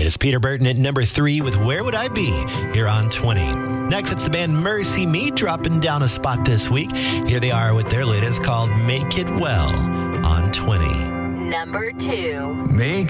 is Peter Burton at number 3 with Where Would I Be here on 20. Next, it's the band Mercy Me dropping down a spot this week. Here they are with their latest called Make It Well on 20. Number 2. Make